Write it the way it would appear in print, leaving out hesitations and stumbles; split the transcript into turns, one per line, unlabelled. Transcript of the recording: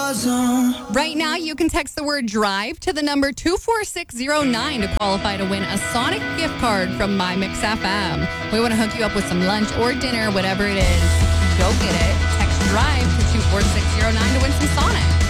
Right now, you can text the word drive to the number 24609 to qualify to win a Sonic gift card from My Mix FM. We want to hook you up with some lunch or dinner, whatever it is. Go get it. Text drive to 24609 to win some Sonic.